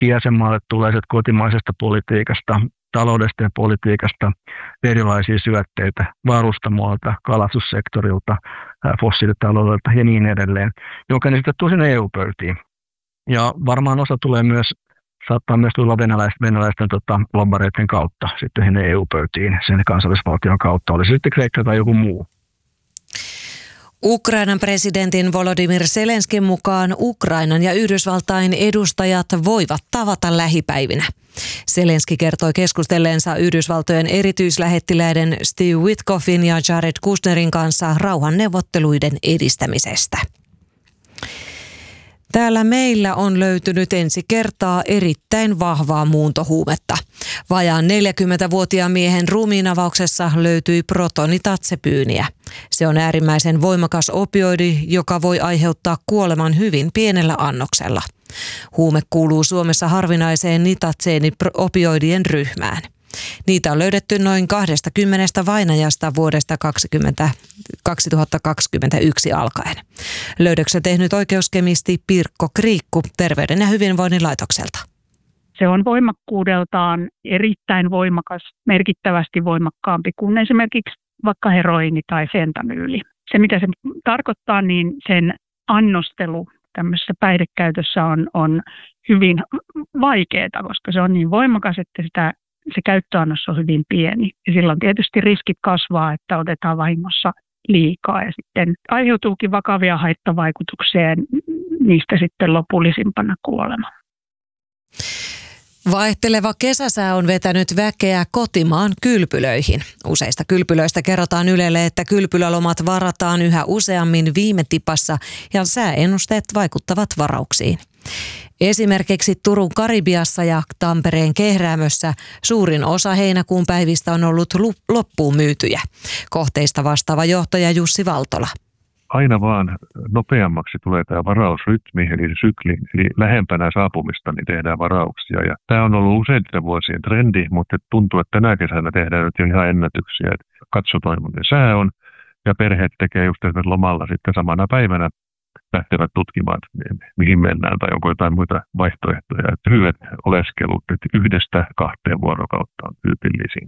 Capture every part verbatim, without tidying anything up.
jäsenmaalle tulee kotimaisesta politiikasta, taloudesta ja politiikasta erilaisia syötteitä varustamoilta, kalastussektorilta, fossiilitaloudelta ja niin edelleen, jonka ne sitten tuo E U-pöytiin. Ja varmaan osa tulee myös, saattaa myös tulla venäläisten, venäläisten tota, lobbareiden kautta sitten E U-pöytiin, sen kansallisvaltion kautta, oli se sitten Kreikka tai joku muu. Ukrainan presidentin Volodymyr Zelenskin mukaan Ukrainan ja Yhdysvaltain edustajat voivat tavata lähipäivinä. Zelenski kertoi keskustelleensa Yhdysvaltojen erityislähettiläiden Steve Witkoffin ja Jared Kushnerin kanssa rauhanneuvotteluiden edistämisestä. Täällä meillä on löytynyt ensi kertaa erittäin vahvaa muuntohuumetta. Vajaan neljäkymmentävuotiaan miehen ruumiinavauksessa löytyi protonidatsepyyniä. Se on äärimmäisen voimakas opioidi, joka voi aiheuttaa kuoleman hyvin pienellä annoksella. Huume kuuluu Suomessa harvinaiseen nitatseeni-opioidien ryhmään. Niitä on löydetty noin kaksikymmentä vainajasta vuodesta kaksituhattakaksikymmentäyksi alkaen. Löydöksen tehnyt oikeuskemisti Pirkko Kriikku Terveyden ja hyvinvoinnin laitokselta. Se on voimakkuudeltaan erittäin voimakas, merkittävästi voimakkaampi kuin esimerkiksi vaikka heroiini tai fentanyyli. Se mitä se tarkoittaa, niin sen annostelu tämmöisessä päihdekäytössä on, on hyvin vaikeaa, koska se on niin voimakas, että sitä se käyttöannos on hyvin pieni. Ja silloin tietysti riskit kasvaa, että otetaan vahingossa liikaa ja sitten aiheutuukin vakavia haittavaikutuksia ja niistä sitten lopullisimpana kuolema. Vaihteleva kesäsää on vetänyt väkeä kotimaan kylpylöihin. Useista kylpylöistä kerrotaan Ylelle, että kylpylälomat varataan yhä useammin viime tipassa ja sääennusteet vaikuttavat varauksiin. Esimerkiksi Turun Karibiassa ja Tampereen Kehräämössä suurin osa heinäkuun päivistä on ollut loppuun myytyjä. Kohteista vastaava johtaja Jussi Valtola. Aina vaan nopeammaksi tulee tämä varausrytmi, eli sykli, eli lähempänä saapumista niin tehdään varauksia. Ja tämä on ollut useiden vuosien trendi, mutta tuntuu, että tänä kesänä tehdään nyt jo ihan ennätyksiä. Että katsotaan, miten sää on, ja perheet tekee just esimerkiksi lomalla sitten samana päivänä lähtevät tutkimaan, mihin mennään tai onko jotain muita vaihtoehtoja. Että lyhyet oleskelut että yhdestä kahteen vuorokautta on tyypillisiin.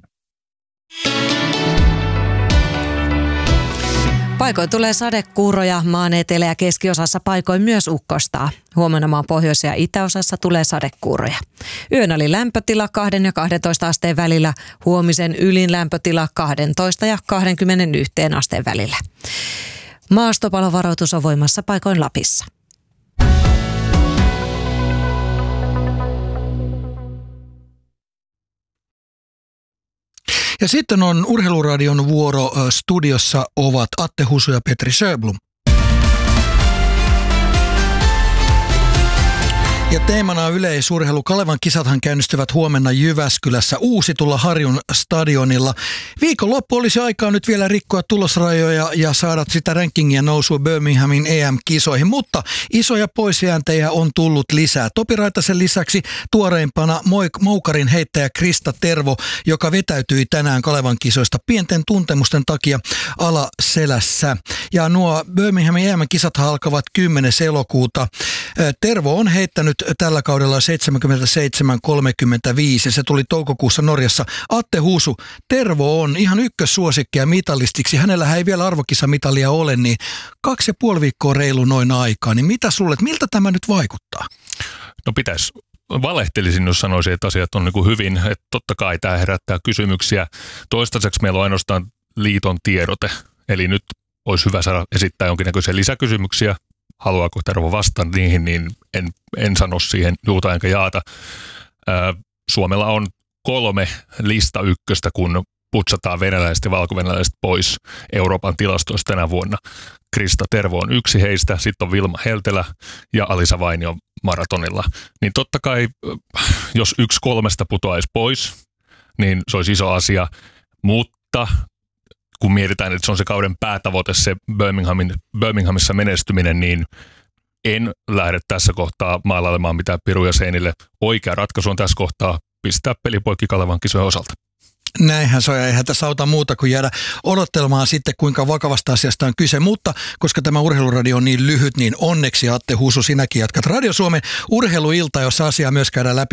Paikoin tulee sadekuuroja, maan etelä- ja keskiosassa paikoin myös ukkostaa. Huomenna maan pohjois- ja itäosassa tulee sadekuuroja. Yön oli lämpötila kahden ja kahdentoista asteen välillä, huomisen ylin lämpötila kaksitoista ja kaksikymmentäyksi asteen välillä. Maastopalovaroitus on voimassa paikoin Lapissa. Ja sitten on Urheiluradion vuoro. Studiossa ovat Atte Husu ja Petri Sjöblom. Ja teemana on yleisurheilu. Kalevan kisathan käynnistyvät huomenna Jyväskylässä Uusitulla Harjun stadionilla. Viikonloppu olisi aikaa nyt vielä rikkoa tulosrajoja ja saada sitä rankingia nousua Birminghamin E M-kisoihin, mutta isoja poisjääntejä on tullut lisää. Topi Raitasen lisäksi tuoreimpana Moukarin heittäjä Krista Tervo, joka vetäytyi tänään Kalevan kisoista pienten tuntemusten takia alaselässä. Ja nuo Birminghamin E M-kisat alkavat kymmenes elokuuta. Tervo on heittänyt tällä kaudella seitsemänkymmentäseitsemän kolmekymmentäviisi. Se tuli toukokuussa Norjassa. Atte Husu, Tervo on ihan ykkössuosikki ja mitalistiksi. Hänellä ei vielä arvokisamitalia ole, niin kaksi ja puoli viikkoa reilu noin aikaa. Niin mitä sulle, miltä tämä nyt vaikuttaa? No pitäisi, valehtelisin, jos sanoisin, että asiat on niin kuin hyvin. Että totta kai tämä herättää kysymyksiä. Toistaiseksi meillä on ainoastaan liiton tiedote. Eli nyt olisi hyvä saada esittää jonkinnäköisiä lisäkysymyksiä. Haluaako Tervo vastata niihin, niin en, en sano siihen juuta enkä jaata. Ää, Suomella on kolme lista ykköstä, kun putsataan venäläiset ja valkovenäläiset pois Euroopan tilastoista tänä vuonna. Krista Tervo on yksi heistä, sitten on Vilma Heltelä ja Alisa Vainio maratonilla. Niin totta kai, jos yksi kolmesta putoaisi pois, niin se olisi iso asia, mutta kun mietitään, että se on se kauden päätavoite, se Birminghamin, Birminghamissa menestyminen, niin en lähde tässä kohtaa maalailemaan mitään piruja seinille. Oikea ratkaisu on tässä kohtaa pistää pelipoikki Kalevan kisojen osalta. Näinhän se on, ja eihän tässä auta muuta kuin jäädä odottelemaan sitten, kuinka vakavasta asiasta on kyse. Mutta koska tämä urheiluradio on niin lyhyt, niin onneksi Atte Husu, sinäkin jatkat Radio Suomen urheiluilta, jossa asiaa myös käydään läpi